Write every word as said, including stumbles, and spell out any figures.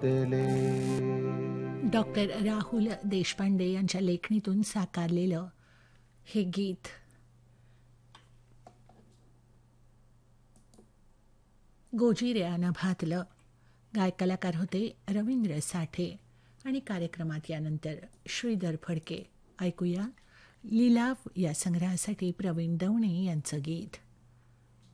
घातले. डॉक्टर राहुल देशपांडे यांच्या लेखणीतून साकारलेलं हे गीत गोजिऱ्या नभातलं. गायक कलाकार होते रवींद्र साठे आणि कार्यक्रमात यानंतर श्रीधर फडके. ऐकूया लिलाव या संग्रहासाठी प्रवीण दवणे यांचं गीत.